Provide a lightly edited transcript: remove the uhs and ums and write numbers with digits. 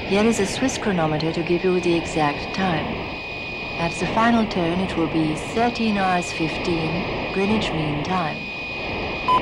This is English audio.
Here is a Swiss chronometer to give you the exact time. At the final tone it will be 13 hours 15 Greenwich Mean Time.